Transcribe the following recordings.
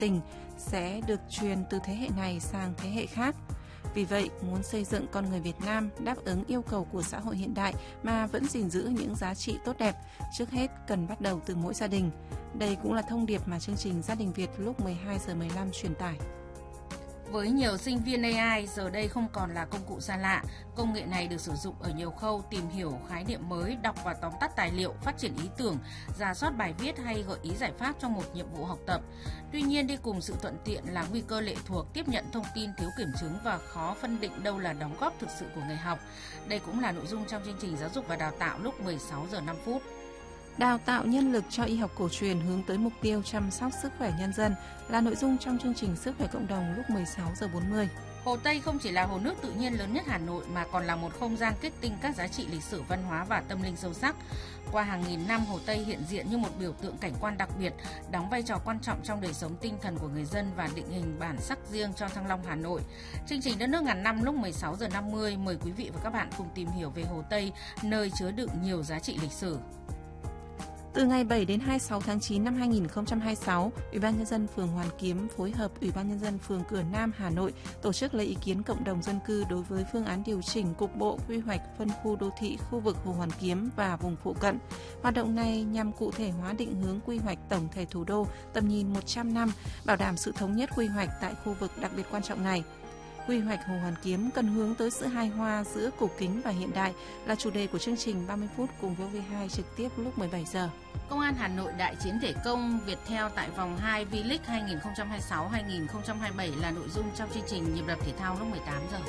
tình sẽ được truyền từ thế hệ này sang thế hệ khác. Vì vậy, muốn xây dựng con người Việt Nam đáp ứng yêu cầu của xã hội hiện đại mà vẫn gìn giữ những giá trị tốt đẹp, trước hết cần bắt đầu từ mỗi gia đình. Đây cũng là thông điệp mà chương trình Gia đình Việt lúc 12:15 truyền tải. Với nhiều sinh viên AI, giờ đây không còn là công cụ xa lạ. Công nghệ này được sử dụng ở nhiều khâu tìm hiểu khái niệm mới, đọc và tóm tắt tài liệu, phát triển ý tưởng, rà soát bài viết hay gợi ý giải pháp cho một nhiệm vụ học tập. Tuy nhiên, đi cùng sự thuận tiện là nguy cơ lệ thuộc, tiếp nhận thông tin thiếu kiểm chứng và khó phân định đâu là đóng góp thực sự của người học. Đây cũng là nội dung trong chương trình Giáo dục và Đào tạo lúc 16:05. Đào tạo nhân lực cho y học cổ truyền hướng tới mục tiêu chăm sóc sức khỏe nhân dân là nội dung trong chương trình Sức khỏe cộng đồng lúc 16:40. Hồ Tây không chỉ là hồ nước tự nhiên lớn nhất Hà Nội mà còn là một không gian kết tinh các giá trị lịch sử văn hóa và tâm linh sâu sắc. Qua hàng nghìn năm, Hồ Tây hiện diện như một biểu tượng cảnh quan đặc biệt, đóng vai trò quan trọng trong đời sống tinh thần của người dân và định hình bản sắc riêng cho Thăng Long Hà Nội. Chương trình Đất nước ngàn năm lúc 16:50 mời quý vị và các bạn cùng tìm hiểu về Hồ Tây, nơi chứa đựng nhiều giá trị lịch sử. Từ ngày 7 đến 26 tháng 9 năm 2026, Ủy ban nhân dân phường Hoàn Kiếm phối hợp Ủy ban nhân dân phường Cửa Nam Hà Nội tổ chức lấy ý kiến cộng đồng dân cư đối với phương án điều chỉnh cục bộ quy hoạch phân khu đô thị khu vực Hồ Hoàn Kiếm và vùng phụ cận. Hoạt động này nhằm cụ thể hóa định hướng quy hoạch tổng thể thủ đô tầm nhìn 100 năm, bảo đảm sự thống nhất quy hoạch tại khu vực đặc biệt quan trọng này. Quy hoạch Hồ Hoàn Kiếm cần hướng tới sự hài hòa giữa cổ kính và hiện đại là chủ đề của chương trình 30 phút cùng VOV2 trực tiếp lúc 17 giờ. Công an Hà Nội đại chiến thể công Viettel tại vòng 2 V-League 2026-2027 là nội dung trong chương trình Nhịp đập thể thao lúc 18 giờ.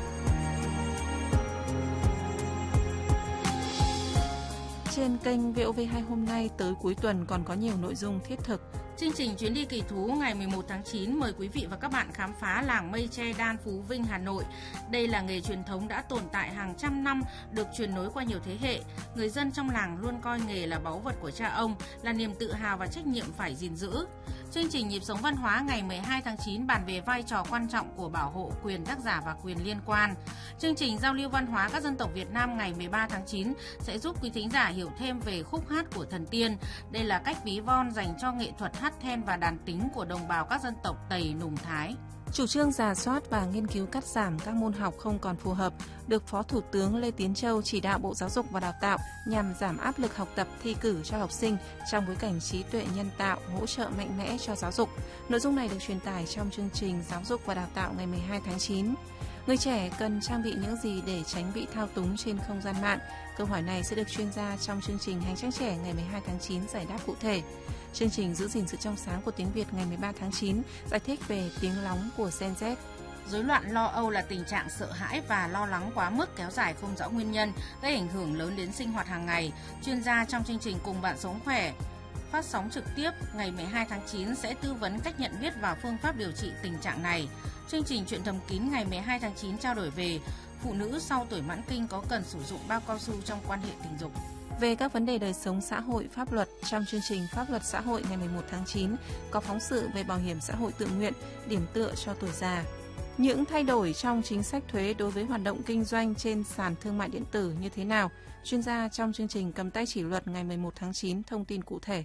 Trên kênh VOV2 hôm nay tới cuối tuần còn có nhiều nội dung thiết thực. Chương trình Chuyến đi kỳ thú ngày 11 tháng 9 mời quý vị và các bạn khám phá làng mây tre đan Phú Vinh, Hà Nội. Đây là nghề truyền thống đã tồn tại hàng trăm năm, được truyền nối qua nhiều thế hệ. Người dân trong làng luôn coi nghề là báu vật của cha ông, là niềm tự hào và trách nhiệm phải gìn giữ. Chương trình Nhịp sống văn hóa ngày 12 tháng 9 bàn về vai trò quan trọng của bảo hộ quyền tác giả và quyền liên quan. Chương trình Giao lưu văn hóa các dân tộc Việt Nam ngày 13 tháng 9 sẽ giúp quý thính giả hiểu thêm về khúc hát của thần tiên. Đây là cách ví von dành cho nghệ thuật hát then và đàn tính của đồng bào các dân tộc Tây, Nùng, Thái. Chủ trương rà soát và nghiên cứu cắt giảm các môn học không còn phù hợp được Phó Thủ tướng Lê Tiến Châu chỉ đạo Bộ Giáo dục và Đào tạo nhằm giảm áp lực học tập thi cử cho học sinh trong bối cảnh trí tuệ nhân tạo hỗ trợ mạnh mẽ cho giáo dục. Nội dung này được truyền tải trong chương trình Giáo dục và Đào tạo ngày 12 tháng 9. Người trẻ cần trang bị những gì để tránh bị thao túng trên không gian mạng? Câu hỏi này sẽ được chuyên gia trong chương trình Hành trang trẻ ngày 12 tháng 9 giải đáp cụ thể. Chương trình Giữ gìn sự trong sáng của tiếng Việt ngày 13 tháng 9 giải thích về tiếng lóng của Gen Z. Rối loạn lo âu là tình trạng sợ hãi và lo lắng quá mức kéo dài không rõ nguyên nhân, gây ảnh hưởng lớn đến sinh hoạt hàng ngày. Chuyên gia trong chương trình Cùng bạn sống khỏe phát sóng trực tiếp ngày 12 tháng 9 sẽ tư vấn cách nhận biết và phương pháp điều trị tình trạng này. Chương trình Chuyện thầm kín ngày 12 tháng 9 trao đổi về phụ nữ sau tuổi mãn kinh có cần sử dụng bao cao su trong quan hệ tình dục. Về các vấn đề đời sống xã hội, pháp luật, trong chương trình Pháp luật xã hội ngày 11 tháng 9 có phóng sự về bảo hiểm xã hội tự nguyện, điểm tựa cho tuổi già. Những thay đổi trong chính sách thuế đối với hoạt động kinh doanh trên sàn thương mại điện tử như thế nào? Chuyên gia trong chương trình Cầm tay chỉ luật ngày 11 tháng 9 thông tin cụ thể.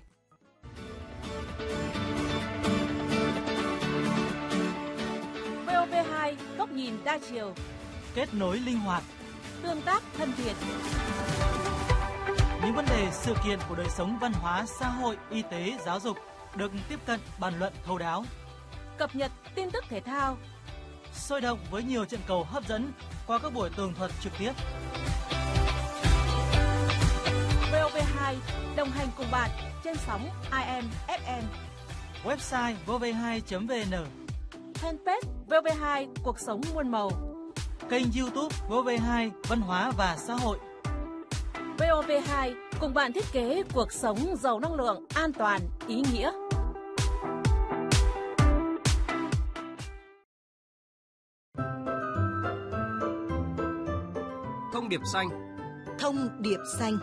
VOV2 góc nhìn đa chiều, kết nối linh hoạt, tương tác thân thiện. Những vấn đề sự kiện của đời sống văn hóa, xã hội, y tế, giáo dục được tiếp cận bàn luận thấu đáo. Cập nhật tin tức thể thao, sôi động với nhiều trận cầu hấp dẫn qua các buổi tường thuật trực tiếp. VOV2 đồng hành cùng bạn trên sóng AM, FM. Website vov2.vn, Fanpage VOV2 cuộc sống muôn màu. Kênh YouTube VOV2 văn hóa và xã hội. VOV2 cùng bạn thiết kế cuộc sống giàu năng lượng, an toàn, ý nghĩa. Thông điệp xanh. Thông điệp xanh.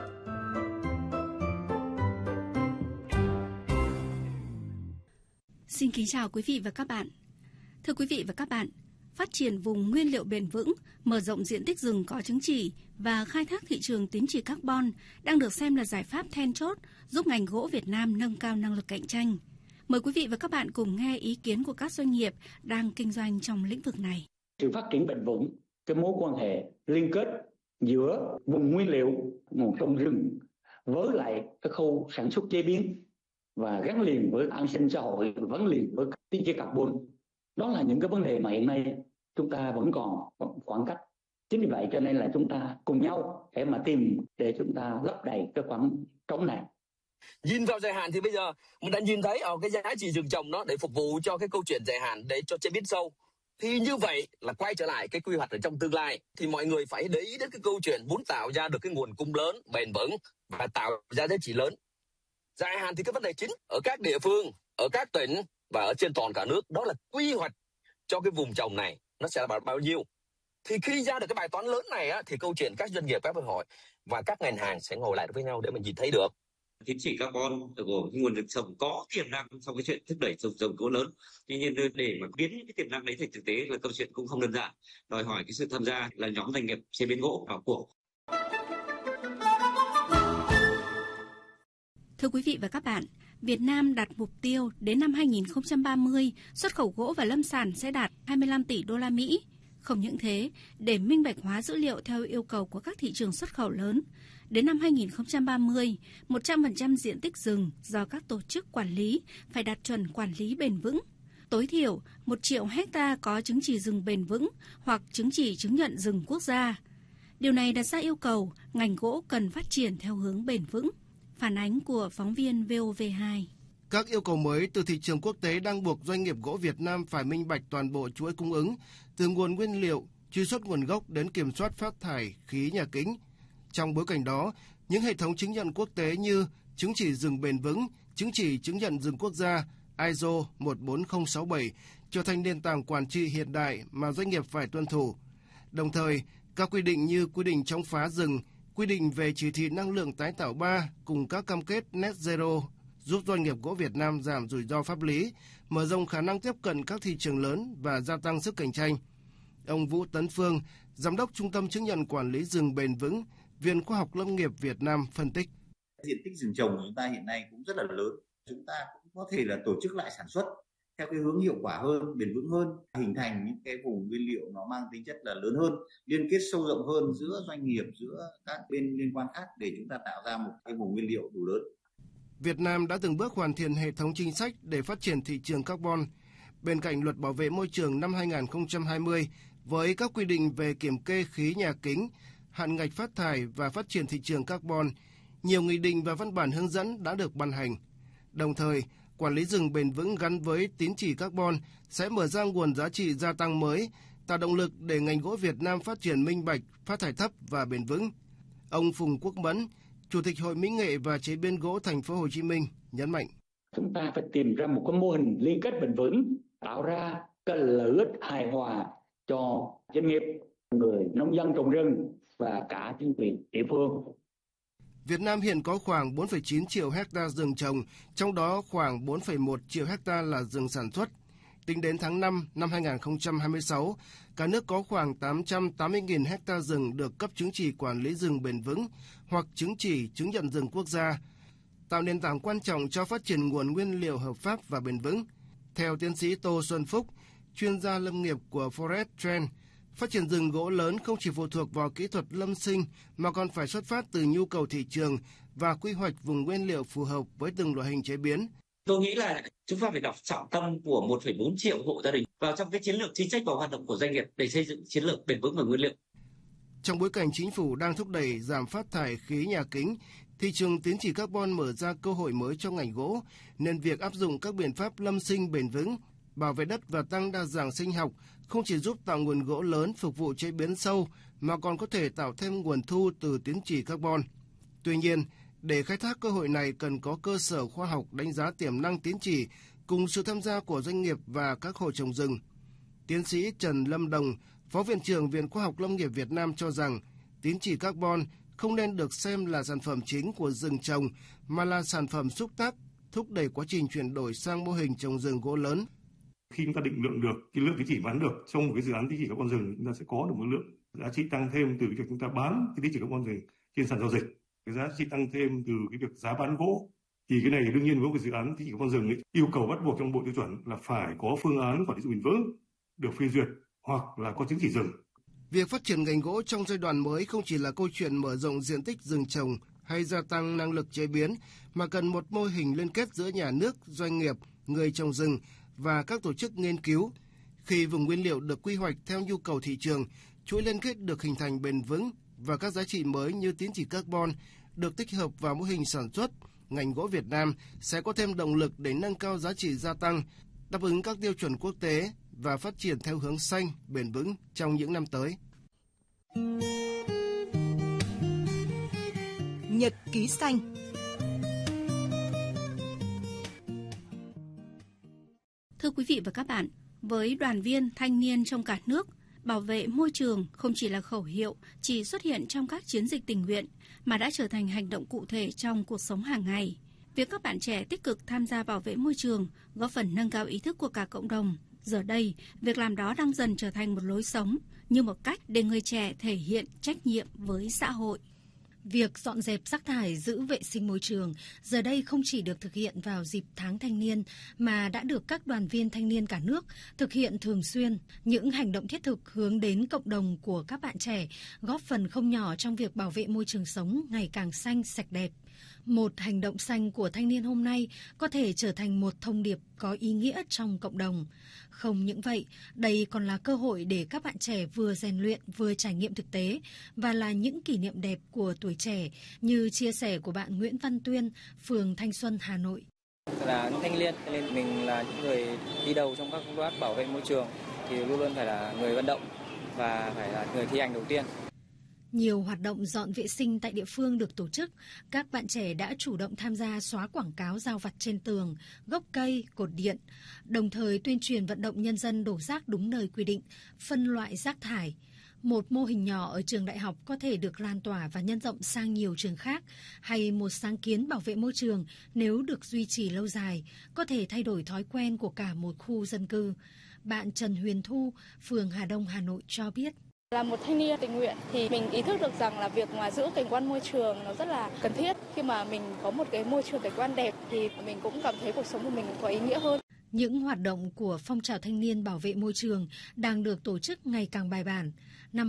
Xin kính chào quý vị và các bạn. Thưa quý vị và các bạn, phát triển vùng nguyên liệu bền vững, mở rộng diện tích rừng có chứng chỉ và khai thác thị trường tín chỉ carbon đang được xem là giải pháp then chốt giúp ngành gỗ Việt Nam nâng cao năng lực cạnh tranh. Mời quý vị và các bạn cùng nghe ý kiến của các doanh nghiệp đang kinh doanh trong lĩnh vực này. Sự phát triển bền vững, cái mối quan hệ liên kết giữa vùng nguyên liệu nguồn trồng rừng với lại cái khâu sản xuất chế biến và gắn liền với an sinh xã hội, gắn liền với tín chỉ carbon. Đó là những cái vấn đề mà hiện nay chúng ta vẫn còn khoảng cách. Chính vì vậy cho nên là chúng ta cùng nhau để mà tìm để chúng ta lấp đầy cái khoảng trống này. Nhìn vào dài hạn thì bây giờ mình đã nhìn thấy ở cái giá trị rừng trồng nó để phục vụ cho cái câu chuyện dài hạn để cho chế biến sâu. Thì như vậy là quay trở lại cái quy hoạch ở trong tương lai thì mọi người phải để ý đến cái câu chuyện muốn tạo ra được cái nguồn cung lớn, bền vững và tạo ra giá trị lớn. Dài hạn thì cái vấn đề chính ở các địa phương, ở các tỉnh và ở trên toàn cả nước đó là quy hoạch cho cái vùng trồng này nó sẽ là bao nhiêu. Thì khi ra được cái bài toán lớn này á, thì câu chuyện các doanh nghiệp, các hiệp hội và các ngành hàng sẽ ngồi lại với nhau để mình nhìn thấy được. Tín chỉ carbon của nguồn rừng trồng có tiềm năng trong cái chuyện thúc đẩy trồng gỗ lớn. Tuy nhiên để mà biến những cái tiềm năng đấy thành thực tế là câu chuyện cũng không đơn giản, đòi hỏi cái sự tham gia là nhóm doanh nghiệp chế biến gỗ vào cuộc. Thưa quý vị và các bạn, Việt Nam đặt mục tiêu đến năm 2030 xuất khẩu gỗ và lâm sản sẽ đạt 25 tỷ đô la Mỹ. Không những thế, để minh bạch hóa dữ liệu theo yêu cầu của các thị trường xuất khẩu lớn, đến năm 2030, 100% diện tích rừng do các tổ chức quản lý phải đạt chuẩn quản lý bền vững. Tối thiểu, 1 triệu hecta có chứng chỉ rừng bền vững hoặc chứng chỉ chứng nhận rừng quốc gia. Điều này đặt ra yêu cầu ngành gỗ cần phát triển theo hướng bền vững. Phản ánh của phóng viên VOV2. Các yêu cầu mới từ thị trường quốc tế đang buộc doanh nghiệp gỗ Việt Nam phải minh bạch toàn bộ chuỗi cung ứng, từ nguồn nguyên liệu, truy xuất nguồn gốc đến kiểm soát phát thải khí nhà kính. Trong bối cảnh đó, những hệ thống chứng nhận quốc tế như chứng chỉ rừng bền vững, chứng chỉ chứng nhận rừng quốc gia ISO 14067 trở thành nền tảng quản trị hiện đại mà doanh nghiệp phải tuân thủ. Đồng thời, các quy định như quy định chống phá rừng, quy định về chỉ thị năng lượng tái tạo 3 cùng các cam kết net zero giúp doanh nghiệp gỗ Việt Nam giảm rủi ro pháp lý, mở rộng khả năng tiếp cận các thị trường lớn và gia tăng sức cạnh tranh. Ông Vũ Tấn Phương, Giám đốc Trung tâm Chứng nhận Quản lý rừng bền vững, Viện Khoa học Lâm nghiệp Việt Nam phân tích. Diện tích rừng trồng của chúng ta hiện nay cũng rất là lớn. Chúng ta cũng có thể là tổ chức lại sản xuất theo cái hướng hiệu quả hơn, bền vững hơn, hình thành những cái vùng nguyên liệu nó mang tính chất là lớn hơn, liên kết sâu rộng hơn giữa doanh nghiệp, giữa các bên liên quan khác để chúng ta tạo ra một cái vùng nguyên liệu đủ lớn. Việt Nam đã từng bước hoàn thiện hệ thống chính sách để phát triển thị trường carbon. Bên cạnh luật bảo vệ môi trường năm 2020 với các quy định về kiểm kê khí nhà kính, hạn ngạch phát thải và phát triển thị trường carbon, nhiều nghị định và văn bản hướng dẫn đã được ban hành. Đồng thời, quản lý rừng bền vững gắn với tín chỉ carbon sẽ mở ra nguồn giá trị gia tăng mới, tạo động lực để ngành gỗ Việt Nam phát triển minh bạch, phát thải thấp và bền vững. Ông Phùng Quốc Mẫn, Chủ tịch Hội Mỹ nghệ và Chế biến gỗ Thành phố Hồ Chí Minh nhấn mạnh: Chúng ta phải tìm ra một cái mô hình liên kết bền vững, tạo ra cái lợi ích hài hòa cho doanh nghiệp, người nông dân trồng rừng và cả chính quyền địa phương. Việt Nam hiện có khoảng 4,9 triệu hecta rừng trồng, trong đó khoảng 4,1 triệu hecta là rừng sản xuất. Tính đến tháng 5 năm 2026, cả nước có khoảng 880.000 hecta rừng được cấp chứng chỉ quản lý rừng bền vững hoặc chứng chỉ chứng nhận rừng quốc gia, tạo nền tảng quan trọng cho phát triển nguồn nguyên liệu hợp pháp và bền vững. Theo tiến sĩ Tô Xuân Phúc, chuyên gia lâm nghiệp của Forest Trend, phát triển rừng gỗ lớn không chỉ phụ thuộc vào kỹ thuật lâm sinh mà còn phải xuất phát từ nhu cầu thị trường và quy hoạch vùng nguyên liệu phù hợp với từng loại hình chế biến. Tôi nghĩ là chúng ta phải đặt trọng tâm của 1,4 triệu hộ gia đình vào trong cái chiến lược chính sách và hoạt động của doanh nghiệp để xây dựng chiến lược bền vững và nguyên liệu. Trong bối cảnh chính phủ đang thúc đẩy giảm phát thải khí nhà kính, thị trường tín chỉ carbon mở ra cơ hội mới cho ngành gỗ, nên việc áp dụng các biện pháp lâm sinh bền vững, bảo vệ đất và tăng đa dạng sinh học không chỉ giúp tạo nguồn gỗ lớn phục vụ chế biến sâu mà còn có thể tạo thêm nguồn thu từ tín chỉ carbon. Tuy nhiên, để khai thác cơ hội này cần có cơ sở khoa học đánh giá tiềm năng tín chỉ cùng sự tham gia của doanh nghiệp và các hộ trồng rừng. Tiến sĩ Trần Lâm Đồng, Phó Viện trưởng Viện Khoa học Lâm nghiệp Việt Nam cho rằng tín chỉ carbon không nên được xem là sản phẩm chính của rừng trồng mà là sản phẩm xúc tác, thúc đẩy quá trình chuyển đổi sang mô hình trồng rừng gỗ lớn. Khi chúng ta định lượng được cái lượng tín chỉ bán được trong một cái dự án tín chỉ carbon rừng, chúng ta sẽ có được một lượng giá trị tăng thêm từ việc chúng ta bán cái tín chỉ carbon rừng trên sàn giao dịch, cái giá trị tăng thêm từ cái việc giá bán gỗ Thì cái này đương nhiên với một cái dự án thị trường con rừng yêu cầu bắt buộc trong bộ tiêu chuẩn là phải có phương án quản lý rừng bền vững được phê duyệt hoặc là có chứng chỉ rừng. Việc phát triển ngành gỗ trong giai đoạn mới không chỉ là câu chuyện mở rộng diện tích rừng trồng hay gia tăng năng lực chế biến, mà cần một mô hình liên kết giữa nhà nước, doanh nghiệp, người trồng rừng và các tổ chức nghiên cứu. Khi vùng nguyên liệu được quy hoạch theo nhu cầu thị trường, chuỗi liên kết được hình thành bền vững và các giá trị mới như tín chỉ carbon được tích hợp vào mô hình sản xuất, ngành gỗ Việt Nam sẽ có thêm động lực để nâng cao giá trị gia tăng, đáp ứng các tiêu chuẩn quốc tế và phát triển theo hướng xanh, bền vững trong những năm tới. Nhật ký xanh. Thưa quý vị và các bạn, với đoàn viên thanh niên trong cả nước, bảo vệ môi trường không chỉ là khẩu hiệu chỉ xuất hiện trong các chiến dịch tình nguyện mà đã trở thành hành động cụ thể trong cuộc sống hàng ngày. Việc các bạn trẻ tích cực tham gia bảo vệ môi trường góp phần nâng cao ý thức của cả cộng đồng. Giờ đây, việc làm đó đang dần trở thành một lối sống, như một cách để người trẻ thể hiện trách nhiệm với xã hội. Việc dọn dẹp rác thải, giữ vệ sinh môi trường giờ đây không chỉ được thực hiện vào dịp tháng thanh niên mà đã được các đoàn viên thanh niên cả nước thực hiện thường xuyên. Những hành động thiết thực hướng đến cộng đồng của các bạn trẻ góp phần không nhỏ trong việc bảo vệ môi trường sống ngày càng xanh, sạch đẹp. Một hành động xanh của thanh niên hôm nay có thể trở thành một thông điệp có ý nghĩa trong cộng đồng. Không những vậy, đây còn là cơ hội để các bạn trẻ vừa rèn luyện vừa trải nghiệm thực tế và là những kỷ niệm đẹp của tuổi trẻ, như chia sẻ của bạn Nguyễn Văn Tuyên, phường Thanh Xuân, Hà Nội. Là những thanh niên nên mình là những người đi đầu trong các công tác bảo vệ môi trường thì luôn luôn phải là người vận động và phải là người thi hành đầu tiên. Nhiều hoạt động dọn vệ sinh tại địa phương được tổ chức, các bạn trẻ đã chủ động tham gia xóa quảng cáo rao vặt trên tường, gốc cây, cột điện, đồng thời tuyên truyền vận động nhân dân đổ rác đúng nơi quy định, phân loại rác thải. Một mô hình nhỏ ở trường đại học có thể được lan tỏa và nhân rộng sang nhiều trường khác, hay một sáng kiến bảo vệ môi trường nếu được duy trì lâu dài, có thể thay đổi thói quen của cả một khu dân cư. Bạn Trần Huyền Thu, phường Hà Đông, Hà Nội cho biết. Là một thanh niên tình nguyện thì mình ý thức được rằng là việc mà giữ cảnh quan môi trường nó rất là cần thiết. Khi mà mình có một cái môi trường cảnh quan đẹp thì mình cũng cảm thấy cuộc sống của mình có ý nghĩa hơn. Những hoạt động của phong trào thanh niên bảo vệ môi trường đang được tổ chức ngày càng bài bản. Năm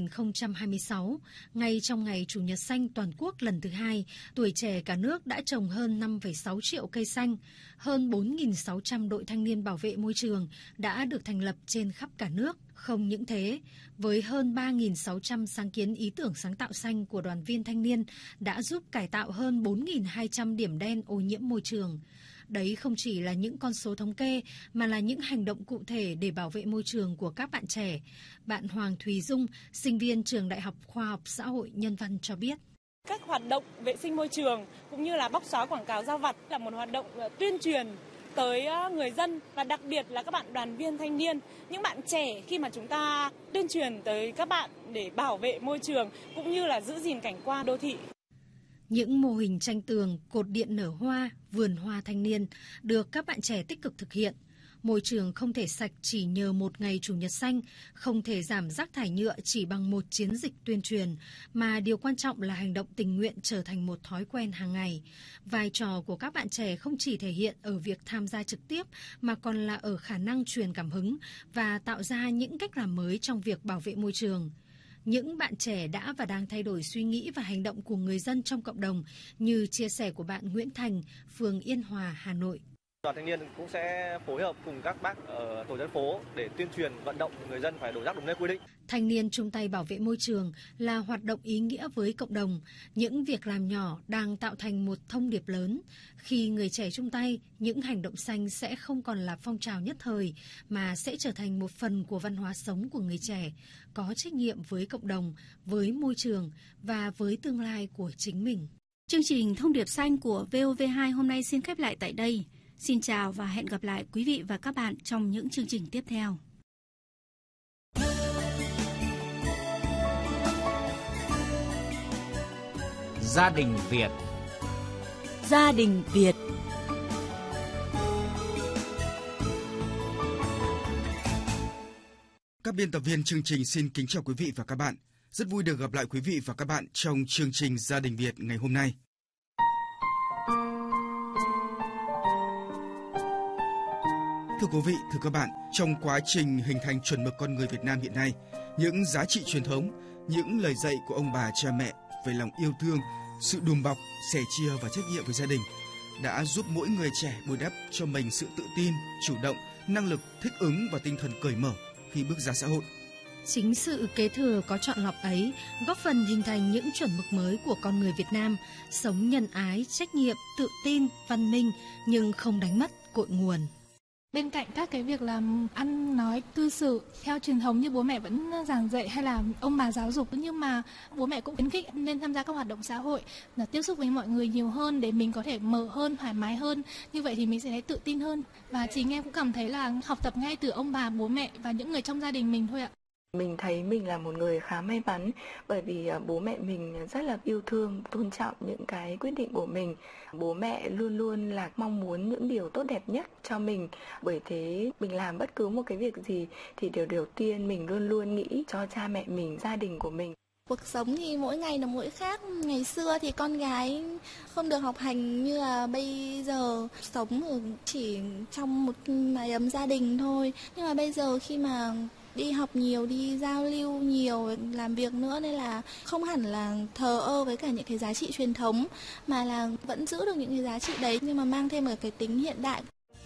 2026, ngay trong ngày Chủ nhật xanh toàn quốc lần thứ 2, tuổi trẻ cả nước đã trồng hơn 5,6 triệu cây xanh. Hơn 4.600 đội thanh niên bảo vệ môi trường đã được thành lập trên khắp cả nước. Không những thế, với hơn 3.600 sáng kiến ý tưởng sáng tạo xanh của đoàn viên thanh niên đã giúp cải tạo hơn 4.200 điểm đen ô nhiễm môi trường. Đấy không chỉ là những con số thống kê mà là những hành động cụ thể để bảo vệ môi trường của các bạn trẻ. Bạn Hoàng Thùy Dung, sinh viên trường Đại học Khoa học Xã hội Nhân văn cho biết. Các hoạt động vệ sinh môi trường cũng như là bóc xóa quảng cáo rao vặt là một hoạt động tuyên truyền tới người dân và đặc biệt là các bạn đoàn viên thanh niên, những bạn trẻ khi mà chúng ta tuyên truyền tới các bạn để bảo vệ môi trường cũng như là giữ gìn cảnh quan đô thị. Những mô hình tranh tường, cột điện nở hoa, vườn hoa thanh niên được các bạn trẻ tích cực thực hiện. Môi trường không thể sạch chỉ nhờ một ngày Chủ nhật xanh, không thể giảm rác thải nhựa chỉ bằng một chiến dịch tuyên truyền, mà điều quan trọng là hành động tình nguyện trở thành một thói quen hàng ngày. Vai trò của các bạn trẻ không chỉ thể hiện ở việc tham gia trực tiếp, mà còn là ở khả năng truyền cảm hứng và tạo ra những cách làm mới trong việc bảo vệ môi trường. Những bạn trẻ đã và đang thay đổi suy nghĩ và hành động của người dân trong cộng đồng, như chia sẻ của bạn Nguyễn Thành, phường Yên Hòa, Hà Nội. Đoàn thanh niên cũng sẽ phối hợp cùng các bác ở tổ dân phố để tuyên truyền vận động người dân phải đổ rác đúng nơi quy định. Thanh niên chung tay bảo vệ môi trường là hoạt động ý nghĩa với cộng đồng. Những việc làm nhỏ đang tạo thành một thông điệp lớn. Khi người trẻ chung tay, những hành động xanh sẽ không còn là phong trào nhất thời mà sẽ trở thành một phần của văn hóa sống của người trẻ, có trách nhiệm với cộng đồng, với môi trường và với tương lai của chính mình. Chương trình Thông điệp xanh của VOV2 hôm nay xin khép lại tại đây. Xin chào và hẹn gặp lại quý vị và các bạn trong những chương trình tiếp theo. Gia đình Việt. Gia đình Việt. Các biên tập viên chương trình xin kính chào quý vị và các bạn. Rất vui được gặp lại quý vị và các bạn trong chương trình Gia đình Việt ngày hôm nay. thưa quý vị, thưa các bạn, trong quá trình hình thành chuẩn mực con người Việt Nam hiện nay, những giá trị truyền thống, những lời dạy của ông bà cha mẹ về lòng yêu thương, sự đùm bọc, sẻ chia và trách nhiệm với gia đình đã giúp mỗi người trẻ bồi đắp cho mình sự tự tin, chủ động, năng lực thích ứng và tinh thần cởi mở khi bước ra xã hội. Chính sự kế thừa có chọn lọc ấy góp phần hình thành những chuẩn mực mới của con người Việt Nam, sống nhân ái, trách nhiệm, tự tin, văn minh nhưng không đánh mất cội nguồn. Bên cạnh các cái việc làm ăn nói cư xử theo truyền thống như bố mẹ vẫn giảng dạy hay là ông bà giáo dục, nhưng mà bố mẹ cũng khuyến khích nên tham gia các hoạt động xã hội, là tiếp xúc với mọi người nhiều hơn để mình có thể mở hơn, thoải mái hơn. Như vậy thì mình sẽ thấy tự tin hơn. Và chính em cũng cảm thấy là học tập ngay từ ông bà, bố mẹ và những người trong gia đình mình thôi ạ. Mình thấy mình là một người khá may mắn bởi vì bố mẹ mình rất là yêu thương, tôn trọng những cái quyết định của mình. Bố mẹ luôn luôn là mong muốn những điều tốt đẹp nhất cho mình. Bởi thế mình làm bất cứ một cái việc gì thì điều đầu tiên mình luôn luôn nghĩ cho cha mẹ mình, gia đình của mình. Cuộc sống thì mỗi ngày là mỗi khác. Ngày xưa thì con gái không được học hành như là bây giờ, sống chỉ trong một mái ấm gia đình thôi. Nhưng mà bây giờ khi mà đi học nhiều, đi giao lưu nhiều, làm việc nữa nên là không hẳn là thờ ơ với cả những cái giá trị truyền thống, mà là vẫn giữ được những cái giá trị đấy nhưng mà mang thêm một cái tính hiện đại.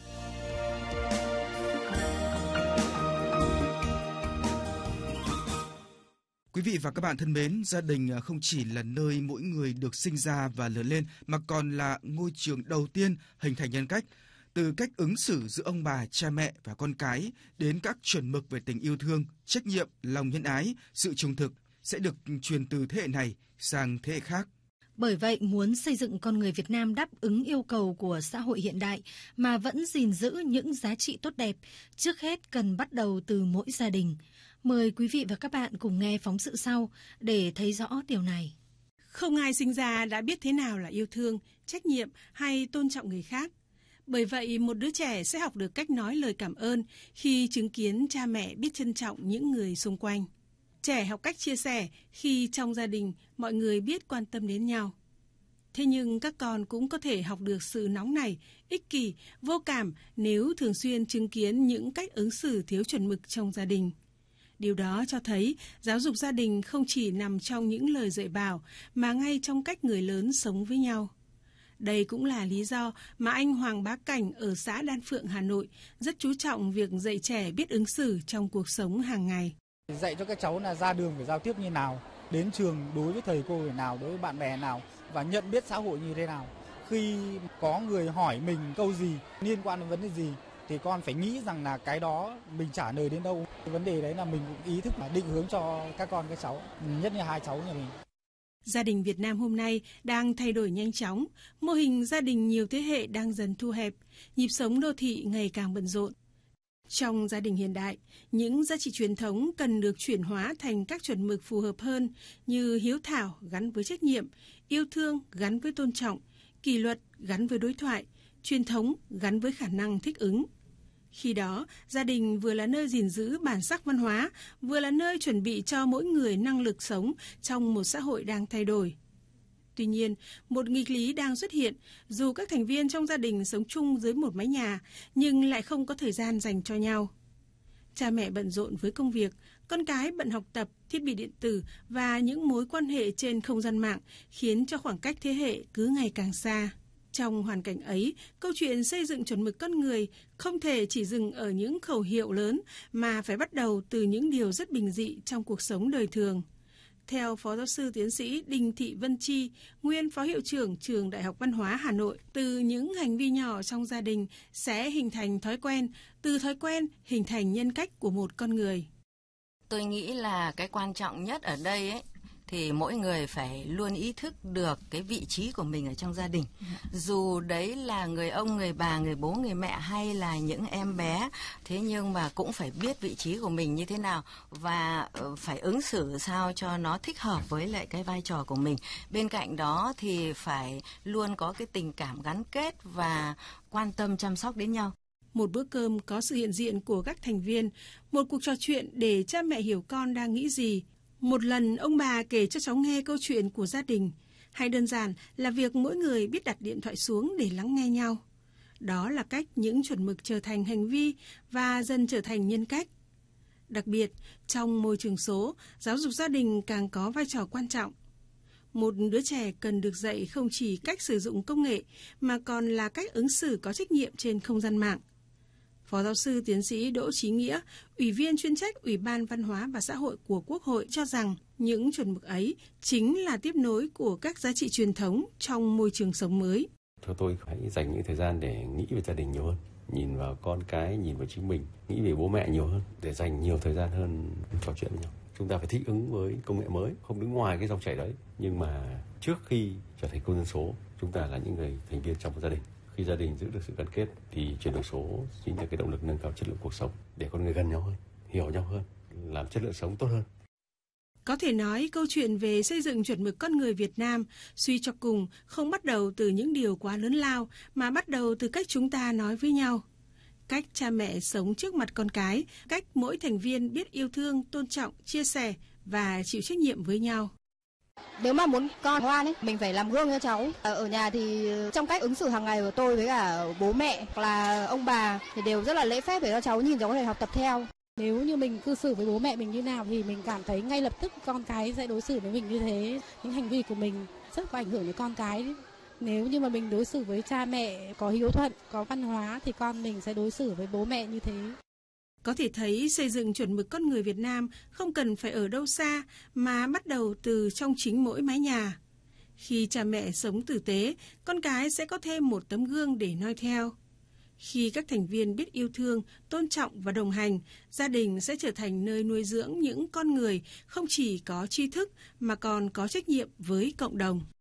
Quý vị và các bạn thân mến, gia đình không chỉ là nơi mỗi người được sinh ra và lớn lên mà còn là ngôi trường đầu tiên hình thành nhân cách. Từ cách ứng xử giữa ông bà, cha mẹ và con cái đến các chuẩn mực về tình yêu thương, trách nhiệm, lòng nhân ái, sự trung thực sẽ được truyền từ thế hệ này sang thế hệ khác. Bởi vậy, muốn xây dựng con người Việt Nam đáp ứng yêu cầu của xã hội hiện đại mà vẫn gìn giữ những giá trị tốt đẹp, trước hết cần bắt đầu từ mỗi gia đình. Mời quý vị và các bạn cùng nghe phóng sự sau để thấy rõ điều này. Không ai sinh ra đã biết thế nào là yêu thương, trách nhiệm hay tôn trọng người khác. Bởi vậy, một đứa trẻ sẽ học được cách nói lời cảm ơn khi chứng kiến cha mẹ biết trân trọng những người xung quanh. Trẻ học cách chia sẻ khi trong gia đình mọi người biết quan tâm đến nhau. Thế nhưng các con cũng có thể học được sự nóng nảy, ích kỷ, vô cảm nếu thường xuyên chứng kiến những cách ứng xử thiếu chuẩn mực trong gia đình. Điều đó cho thấy giáo dục gia đình không chỉ nằm trong những lời dạy bảo mà ngay trong cách người lớn sống với nhau. Đây cũng là lý do mà anh Hoàng Bá Cảnh ở xã Đan Phượng, Hà Nội rất chú trọng việc dạy trẻ biết ứng xử trong cuộc sống hàng ngày. Dạy cho các cháu là ra đường phải giao tiếp như nào, đến trường đối với thầy cô thế nào, đối với bạn bè nào và nhận biết xã hội như thế nào. Khi có người hỏi mình câu gì liên quan đến vấn đề gì thì con phải nghĩ rằng là cái đó mình trả lời đến đâu. Cái vấn đề đấy là mình cũng ý thức định hướng cho các con các cháu, nhất là hai cháu nhà mình. Gia đình Việt Nam hôm nay đang thay đổi nhanh chóng, mô hình gia đình nhiều thế hệ đang dần thu hẹp, nhịp sống đô thị ngày càng bận rộn. Trong gia đình hiện đại, những giá trị truyền thống cần được chuyển hóa thành các chuẩn mực phù hợp hơn như hiếu thảo gắn với trách nhiệm, yêu thương gắn với tôn trọng, kỷ luật gắn với đối thoại, truyền thống gắn với khả năng thích ứng. Khi đó, gia đình vừa là nơi gìn giữ bản sắc văn hóa, vừa là nơi chuẩn bị cho mỗi người năng lực sống trong một xã hội đang thay đổi. Tuy nhiên, một nghịch lý đang xuất hiện, dù các thành viên trong gia đình sống chung dưới một mái nhà, nhưng lại không có thời gian dành cho nhau. Cha mẹ bận rộn với công việc, con cái bận học tập, thiết bị điện tử và những mối quan hệ trên không gian mạng khiến cho khoảng cách thế hệ cứ ngày càng xa. Trong hoàn cảnh ấy, câu chuyện xây dựng chuẩn mực con người không thể chỉ dừng ở những khẩu hiệu lớn mà phải bắt đầu từ những điều rất bình dị trong cuộc sống đời thường. Theo Phó Giáo sư Tiến sĩ Đinh Thị Vân Chi, nguyên Phó Hiệu trưởng Trường Đại học Văn hóa Hà Nội, từ những hành vi nhỏ trong gia đình sẽ hình thành thói quen, từ thói quen hình thành nhân cách của một con người. Tôi nghĩ là cái quan trọng nhất ở đây thì mỗi người phải luôn ý thức được cái vị trí của mình ở trong gia đình. Dù đấy là người ông, người bà, người bố, người mẹ hay là những em bé, thế nhưng mà cũng phải biết vị trí của mình như thế nào và phải ứng xử sao cho nó thích hợp với lại cái vai trò của mình. Bên cạnh đó thì phải luôn có cái tình cảm gắn kết và quan tâm chăm sóc đến nhau. Một bữa cơm có sự hiện diện của các thành viên, một cuộc trò chuyện để cha mẹ hiểu con đang nghĩ gì. Một lần ông bà kể cho cháu nghe câu chuyện của gia đình, hay đơn giản là việc mỗi người biết đặt điện thoại xuống để lắng nghe nhau. Đó là cách những chuẩn mực trở thành hành vi và dần trở thành nhân cách. Đặc biệt, trong môi trường số, giáo dục gia đình càng có vai trò quan trọng. Một đứa trẻ cần được dạy không chỉ cách sử dụng công nghệ, mà còn là cách ứng xử có trách nhiệm trên không gian mạng. Phó giáo sư tiến sĩ Đỗ Chí Nghĩa, Ủy viên chuyên trách Ủy ban Văn hóa và Xã hội của Quốc hội cho rằng những chuẩn mực ấy chính là tiếp nối của các giá trị truyền thống trong môi trường sống mới. Theo tôi hãy dành những thời gian để nghĩ về gia đình nhiều hơn, nhìn vào con cái, nhìn vào chính mình, nghĩ về bố mẹ nhiều hơn, để dành nhiều thời gian hơn trò chuyện với nhau. Chúng ta phải thích ứng với công nghệ mới, không đứng ngoài cái dòng chảy đấy. Nhưng mà trước khi trở thành công dân số, chúng ta là những người thành viên trong một gia đình. Khi gia đình giữ được sự gắn kết thì chuyển đổi số chính là cái động lực nâng cao chất lượng cuộc sống để con người gần nhau hơn, hiểu nhau hơn, làm chất lượng sống tốt hơn. Có thể nói câu chuyện về xây dựng chuẩn mực con người Việt Nam suy cho cùng không bắt đầu từ những điều quá lớn lao mà bắt đầu từ cách chúng ta nói với nhau. Cách cha mẹ sống trước mặt con cái, cách mỗi thành viên biết yêu thương, tôn trọng, chia sẻ và chịu trách nhiệm với nhau. Nếu mà muốn con ngoan ấy, mình phải làm gương cho cháu. Ở nhà thì trong cách ứng xử hàng ngày của tôi với cả bố mẹ hoặc là ông bà thì đều rất là lễ phép để cho cháu nhìn cháu có thể học tập theo. Nếu như mình cư xử với bố mẹ mình như nào thì mình cảm thấy ngay lập tức con cái sẽ đối xử với mình như thế. Những hành vi của mình rất có ảnh hưởng đến con cái. Nếu như mà mình đối xử với cha mẹ có hiếu thuận, có văn hóa thì con mình sẽ đối xử với bố mẹ như thế. Có thể thấy xây dựng chuẩn mực con người Việt Nam không cần phải ở đâu xa mà bắt đầu từ trong chính mỗi mái nhà. Khi cha mẹ sống tử tế, con cái sẽ có thêm một tấm gương để noi theo. Khi các thành viên biết yêu thương, tôn trọng và đồng hành, gia đình sẽ trở thành nơi nuôi dưỡng những con người không chỉ có tri thức mà còn có trách nhiệm với cộng đồng.